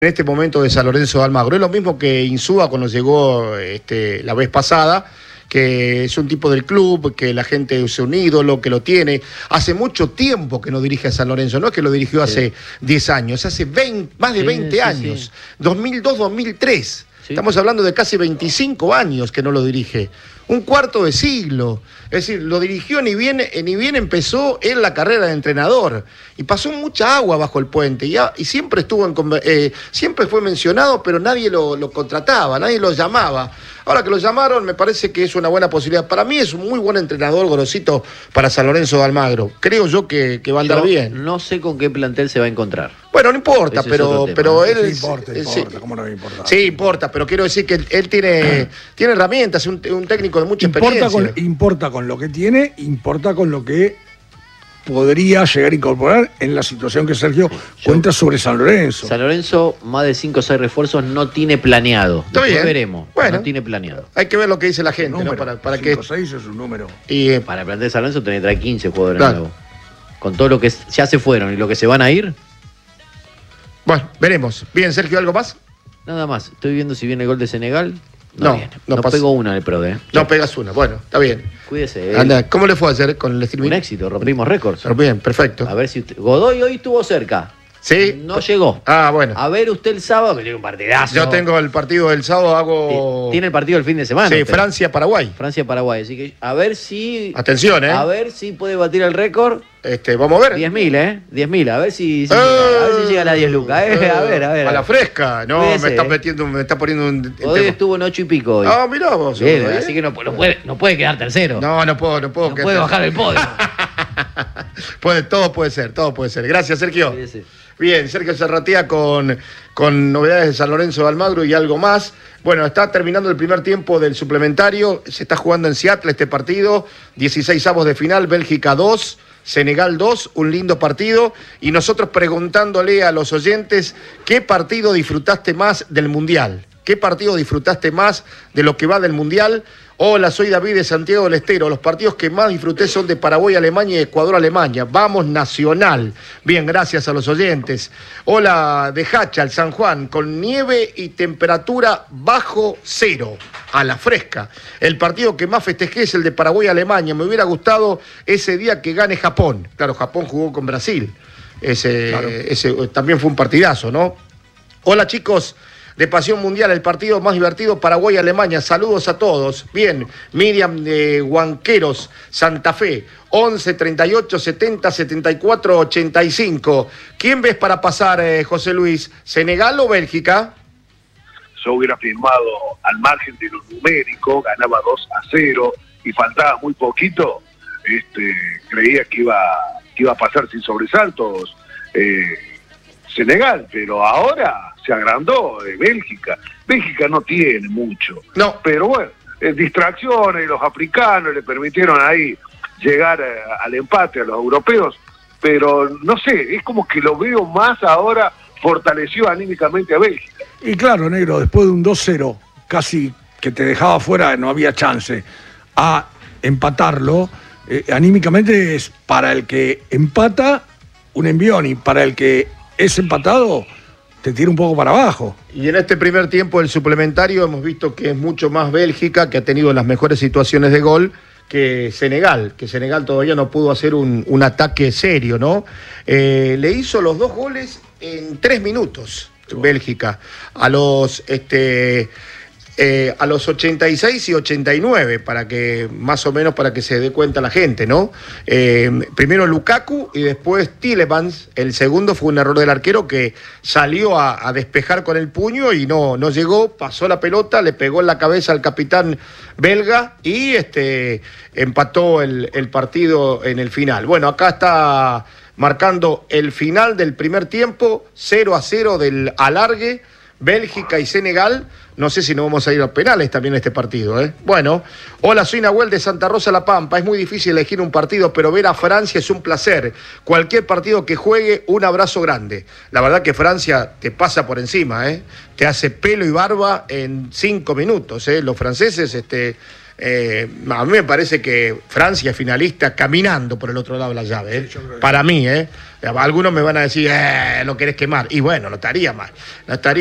en este momento de San Lorenzo de Almagro. Es lo mismo que Insúa cuando llegó la vez pasada, que es un tipo del club, que la gente es un ídolo, que lo tiene. Hace mucho tiempo que no dirige a San Lorenzo, no es que lo dirigió hace 10 años, hace más de 20 años, 2002-2003. Estamos hablando de casi 25 años que no lo dirige. Un cuarto de siglo. Es decir, lo dirigió ni bien empezó en la carrera de entrenador. Y pasó mucha agua bajo el puente. Y siempre siempre fue mencionado, pero nadie lo contrataba, nadie lo llamaba. Ahora que lo llamaron, me parece que es una buena posibilidad. Para mí es un muy buen entrenador, Gorosito, para San Lorenzo de Almagro. Creo yo que va a andar bien. No sé con qué plantel se va a encontrar. Bueno, no importa, pero él... Sí, importa, ¿cómo no va a importar? Sí, importa, pero quiero decir que él tiene herramientas, un técnico de mucha experiencia. Importa con lo que tiene, importa con lo que podría llegar a incorporar en la situación que Sergio cuenta sobre San Lorenzo. San Lorenzo, más de 5 o 6 refuerzos no tiene planeado. Después veremos. Bueno, no tiene planeado. Hay que ver lo que dice la gente, número, ¿no? Para 5 o 6 es un número. Para el plantel de San Lorenzo tiene que traer 15 jugadores nuevos. Con todo lo que ya se fueron y lo que se van a ir. Bueno, veremos. Bien, Sergio, ¿algo más? Nada más. Estoy viendo si viene el gol de Senegal. No pegó una en el PRODE. No pegas una. Bueno, está bien. Cuídese. Anda, ¿cómo le fue ayer con el streaming? Un éxito, rompimos récords. Bien, perfecto. A ver si Godoy hoy estuvo cerca. Sí. No llegó. Ah, bueno. A ver usted el sábado, que tiene un partidazo. Yo tengo el partido del sábado, Tiene el partido del fin de semana. Sí, Francia-Paraguay. Francia-Paraguay. Así que a ver si... Atención, A ver si puede batir el récord. Vamos a ver. 10.000, 10.000. A ver si llega a las 10 lucas. A ver. A la fresca. No, Cuídese, me está poniendo un... Hoy estuvo en 8 y pico hoy. Ah, mirá vos. Bien, así que no puede quedar tercero. No puedo. No puede bajar el podio. Todo puede ser. Gracias, Sergio. Cuídese. Bien, Sergio Serratea con novedades de San Lorenzo de Almagro y algo más. Bueno, está terminando el primer tiempo del suplementario. Se está jugando en Seattle este partido. 16avos de final, Bélgica 2, Senegal 2. Un lindo partido. Y nosotros preguntándole a los oyentes, ¿qué partido disfrutaste más del Mundial? ¿Qué partido disfrutaste más de lo que va del Mundial? Hola, soy David de Santiago del Estero. Los partidos que más disfruté son de Paraguay-Alemania y Ecuador-Alemania. Vamos, Nacional. Bien, gracias a los oyentes. Hola, de Hachal, San Juan, con nieve y temperatura bajo cero, a la fresca. El partido que más festejé es el de Paraguay-Alemania. Me hubiera gustado ese día que gane Japón. Claro, Japón jugó con Brasil. Ese también fue un partidazo, ¿no? Hola, chicos. De Pasión Mundial, el partido más divertido, Paraguay-Alemania. Saludos a todos. Bien, Miriam de Huanqueros, Santa Fe, 11 38 70 74 85. ¿Quién ves para pasar, José Luis? ¿Senegal o Bélgica? Yo hubiera firmado al margen de lo numérico, ganaba 2-0 y faltaba muy poquito. Creía que iba a pasar sin sobresaltos Senegal, pero ahora se agrandó Bélgica. Bélgica no tiene mucho. No. Pero bueno, distracciones, los africanos le permitieron ahí llegar al empate a los europeos, pero no sé, es como que lo veo más ahora fortaleció anímicamente a Bélgica. Y claro, negro, después de un 2-0, casi que te dejaba fuera, no había chance, a empatarlo, anímicamente es para el que empata un envión y para el que es empatado te tira un poco para abajo. Y en este primer tiempo del suplementario hemos visto que es mucho más Bélgica, que ha tenido las mejores situaciones de gol, que Senegal todavía no pudo hacer un ataque serio, ¿no? Le hizo los 2 goles en 3 minutos, Bélgica, a los 86 y 89, para que más o menos para que se dé cuenta la gente, ¿no? Primero Lukaku y después Tielemans. El segundo fue un error del arquero que salió a despejar con el puño y no llegó, pasó la pelota, le pegó en la cabeza al capitán belga y empató el partido en el final. Bueno, acá está marcando el final del primer tiempo, 0-0 del alargue, Bélgica y Senegal. No sé si nos vamos a ir a penales también en este partido, ¿eh? Bueno, hola, soy Nahuel de Santa Rosa La Pampa. Es muy difícil elegir un partido, pero ver a Francia es un placer. Cualquier partido que juegue, un abrazo grande. La verdad que Francia te pasa por encima, ¿eh? Te hace pelo y barba en 5 minutos, ¿eh? Los franceses A mí me parece que Francia es finalista caminando por el otro lado de la llave. Sí, Para mí, algunos me van a decir, lo querés quemar. Y bueno, no estaría mal. No estaría